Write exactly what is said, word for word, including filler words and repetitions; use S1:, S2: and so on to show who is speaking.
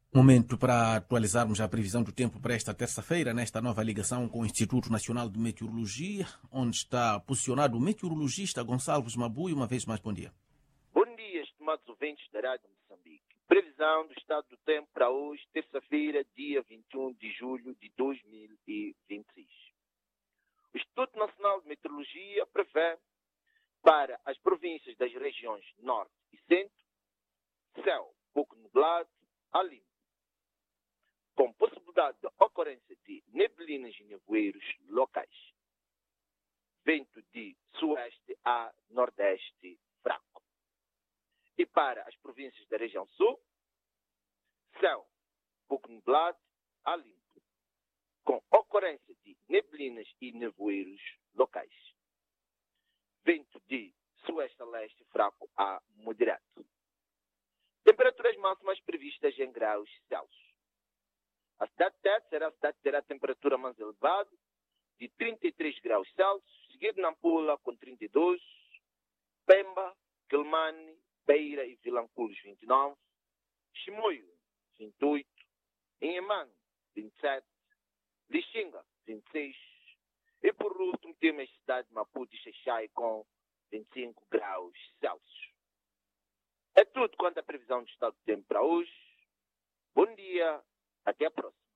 S1: Momento para atualizarmos a previsão do tempo para esta terça-feira, nesta nova ligação com o Instituto Nacional de Meteorologia, onde está posicionado o meteorologista Gonçalves Mabui. Uma vez mais, bom dia.
S2: Bom dia, estimados ouvintes da Rádio Moçambique. Previsão do estado do tempo para hoje, terça-feira, dia vinte e um de julho de dois mil e vinte e seis. O Instituto Nacional de Meteorologia prevê para as províncias das regiões Norte e Centro, céu pouco nublado a limpo, com possibilidade de ocorrência de neblinas e nevoeiros locais. Vento de sueste a nordeste fraco. E para as províncias da região sul, céu pouco nublado a limpo, com ocorrência de neblinas e nevoeiros locais. Vento de sueste a leste fraco a moderado. Temperaturas máximas previstas em graus Celsius. A cidade de Tete será a cidade que terá a temperatura mais elevada, de trinta e três graus Celsius, seguido Nampula com trinta e dois, Pemba, Quelimane, Beira e Vilanculos vinte e nove, Chimoio vinte e oito, Inhemane vinte e sete, Lixinga vinte e seis e por último temos a cidade de Maputo e Xaixai com vinte e cinco graus Celsius. É tudo quanto à previsão do estado do tempo para hoje. Bom dia, até a próxima.